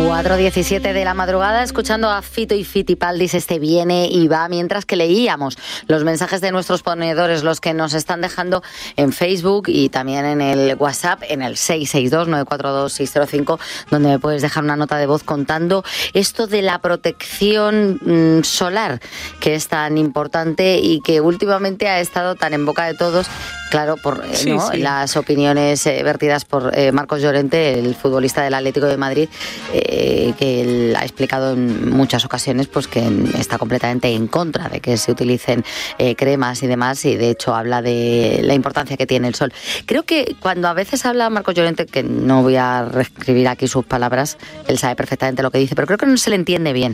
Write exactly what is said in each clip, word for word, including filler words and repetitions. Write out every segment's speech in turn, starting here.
cuatro diecisiete de la madrugada, escuchando a Fito y Fitipaldis, este viene y va, mientras que leíamos los mensajes de nuestros ponedores, los que nos están dejando en Facebook y también en el WhatsApp, en el seis seis dos, nueve cuatro dos, seis cero cinco, donde me puedes dejar una nota de voz contando esto de la protección mmm, solar, que es tan importante y que últimamente ha estado tan en boca de todos. Claro, por eh, sí, ¿no? sí. las opiniones eh, vertidas por eh, Marcos Llorente, el futbolista del Atlético de Madrid, eh, que él ha explicado en muchas ocasiones pues que está completamente en contra de que se utilicen eh, cremas y demás, y de hecho habla de la importancia que tiene el sol. Creo que cuando a veces habla Marcos Llorente, que no voy a reescribir aquí sus palabras, él sabe perfectamente lo que dice, pero creo que no se le entiende bien.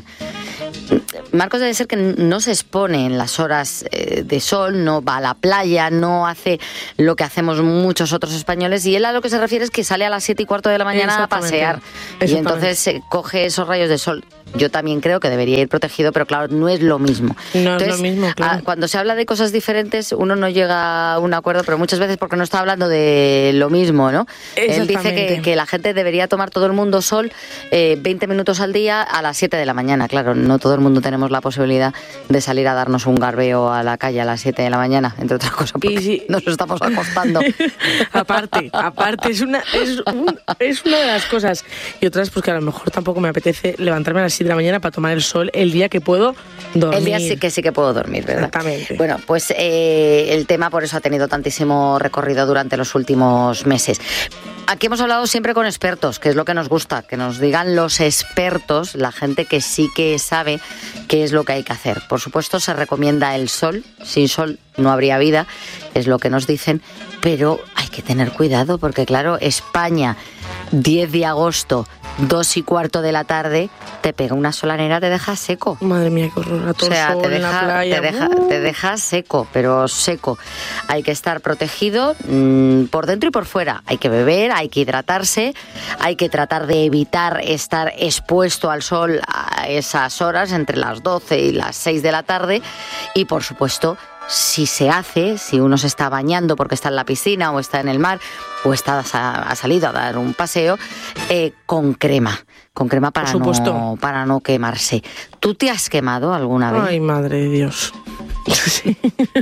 Marcos debe ser que no se expone en las horas eh, de sol, no va a la playa, no hace lo que hacemos muchos otros españoles, y él a lo que se refiere es que sale a las siete y cuarto de la mañana a pasear y entonces eh, coge esos rayos de sol. Yo también creo que debería ir protegido, pero claro, no es lo mismo. No Entonces, es lo mismo, claro. a, cuando se habla de cosas diferentes, uno no llega a un acuerdo, pero muchas veces porque no está hablando de lo mismo, ¿no? Él dice que, que la gente debería tomar todo el mundo sol eh, veinte minutos al día a las siete de la mañana. Claro, no todo el mundo tenemos la posibilidad de salir a darnos un garbeo a la calle a las siete de la mañana, entre otras cosas, porque sí, nos estamos acostando. aparte, aparte, es una, es, un, es una de las cosas. Y otras, pues que a lo mejor tampoco me apetece levantarme a las siete de la mañana para tomar el sol el día que puedo dormir. El día sí que sí que puedo dormir, ¿verdad? Exactamente. Bueno, pues eh, el tema por eso ha tenido tantísimo recorrido durante los últimos meses. Aquí hemos hablado siempre con expertos, que es lo que nos gusta, que nos digan los expertos, la gente que sí que sabe qué es lo que hay que hacer. Por supuesto, se recomienda el sol. Sin sol no habría vida, es lo que nos dicen, pero hay que tener cuidado porque, claro, España, diez de agosto, dos y cuarto de la tarde, te pega una solanera, te deja seco. Madre mía, qué horror. A todo o sea, sol te deja, en la playa. Te deja, uh. te deja seco, pero seco. Hay que estar protegido mmm, por dentro y por fuera. Hay que beber, hay que hidratarse, hay que tratar de evitar estar expuesto al sol a esas horas, entre las doce y las seis de la tarde. Y, por supuesto, si se hace, si uno se está bañando porque está en la piscina o está en el mar o está ha salido a dar un paseo, eh, con crema, con crema para no, para no quemarse. ¿Tú te has quemado alguna vez? Ay, madre de Dios. Sí.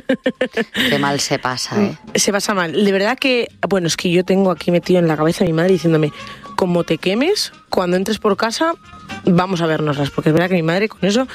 Qué mal se pasa, ¿eh? Se pasa mal. De verdad que, bueno, es que yo tengo aquí metido en la cabeza a mi madre diciéndome, como te quemes, cuando entres por casa, vamos a vernoslas, porque es verdad que mi madre con eso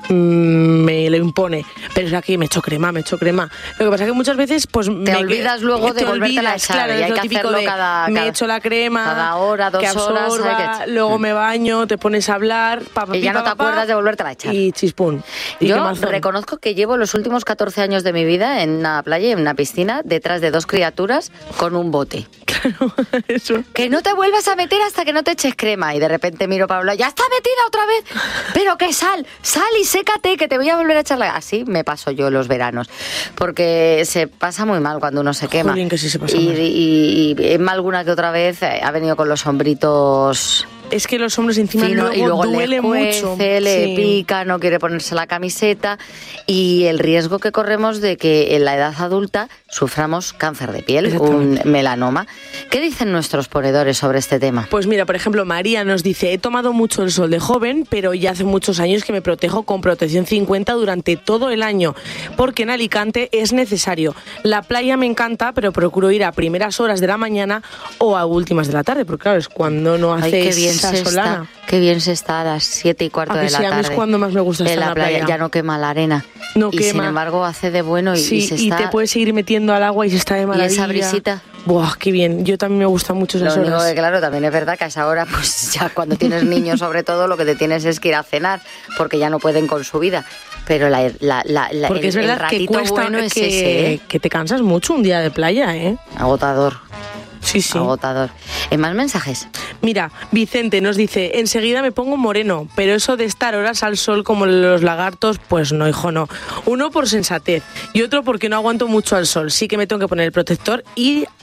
me lo impone, pero es que me echo crema, me echo crema. Lo que pasa es que muchas veces pues te me olvidas luego de volverte a echar, claro, y hay que hacerlo de, cada, me cada, echo la crema, cada hora, dos que absorba, horas, hay que... luego me baño, te pones a hablar, pa, pa, y ya pa, no te pa, acuerdas de volverte a echar. Y chispún. Y yo reconozco que llevo los últimos catorce años de mi vida en una playa, en una piscina, detrás de dos criaturas con un bote. Claro, eso. Que no te vuelvas a meter hasta que no te eches crema. Y de repente miro para hablar, ya está metida otra vez, pero que sal, sal y sécate, que te voy a volver a echarle. Así me paso yo los veranos, porque se pasa muy mal cuando uno se quema. Jolín, que sí se pasa y, mal. y, y Emma alguna que otra vez ha venido con los hombritos. Es que los hombres encima fino, luego, y luego duele le cuece, mucho, le sí. pica, no quiere ponerse la camiseta, y el riesgo que corremos de que en la edad adulta suframos cáncer de piel, un melanoma. ¿Qué dicen nuestros ponedores sobre este tema? Pues mira, por ejemplo, María nos dice, he tomado mucho el sol de joven, pero ya hace muchos años que me protejo con protección cincuenta durante todo el año, porque en Alicante es necesario. La playa me encanta, pero procuro ir a primeras horas de la mañana o a últimas de la tarde, porque claro, es cuando no hace Ay, qué bien esa se solana. Está, qué bien se está a las siete y cuarto de la sí, tarde. A mí es cuando más me gusta estar en la, en la playa. playa. Ya no quema la arena. No y quema. Sin embargo hace de bueno y, sí, y se y está... te puedes seguir metiendo al agua y se está de maravilla. Y esa brisita. Buah, qué bien. Yo también me gusta mucho esas Lo único horas. que, claro, también es verdad que a esa hora, pues ya cuando tienes niños sobre todo, lo que te tienes es que ir a cenar, porque ya no pueden con su vida. Pero la, la, la, la porque el, es verdad el ratito que cuesta bueno es que, ese, ¿eh? que te cansas mucho un día de playa, ¿eh? Agotador. Sí, sí. Agotador. ¿En más mensajes? Mira, Vicente nos dice, enseguida me pongo moreno, pero eso de estar horas al sol como los lagartos, pues no, hijo, no. Uno por sensatez y otro porque no aguanto mucho al sol. Sí que me tengo que poner el protector y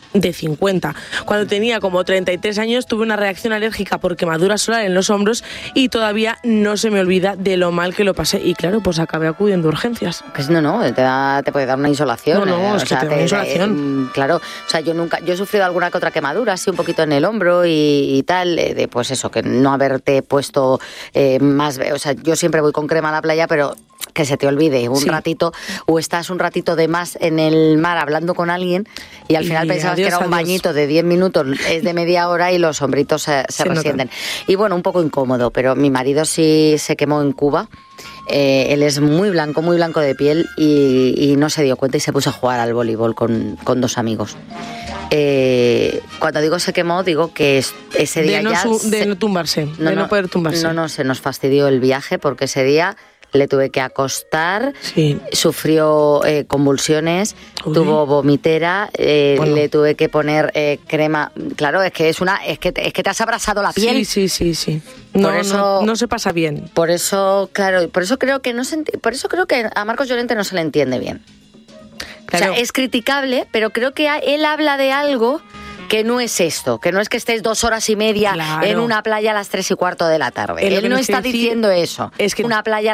de cincuenta. Cuando tenía como treinta y tres años tuve una reacción alérgica por quemadura solar en los hombros y todavía no se me olvida de lo mal que lo pasé. Y claro, pues acabé acudiendo a urgencias. Pues no, no, te, da, te puede dar una insolación. No, no, eh, es o que sea, te da una insolación. Eh, claro, o sea, yo nunca, yo he sufrido alguna que otra quemadura, así un poquito en el hombro y, y tal, eh, de pues eso, que no haberte puesto eh, más, o sea, yo siempre voy con crema a la playa, pero que se te olvide un sí. ratito, o estás un ratito de más en el mar hablando con alguien y al final y pensabas adiós, que era un adiós. bañito de diez minutos, es de media hora y los hombritos se, se resienten. Nota. Y bueno, un poco incómodo, pero mi marido sí se quemó en Cuba. Eh, él es muy blanco, muy blanco de piel y, y no se dio cuenta y se puso a jugar al voleibol con, con dos amigos. Eh, cuando digo se quemó, digo que ese día de no ya... Su, se, de no tumbarse, no, de no, no poder tumbarse. No, no, se nos fastidió el viaje porque ese día le tuve que acostar, sí. sufrió eh, convulsiones, Uy. tuvo vomitera, eh, bueno. le tuve que poner eh, crema. Claro, es que es una, es que es que te has abrazado la piel. Sí, sí, sí, sí. No, por eso, no, no se pasa bien. Por eso, claro, por eso creo que no se, por eso creo que a Marcos Llorente no se le entiende bien. Claro. O sea, es criticable, pero creo que él habla de algo que no es esto, que no es que estés dos horas y media claro. en una playa a las tres y cuarto de la tarde. Él no está diciendo eso. Es que una playa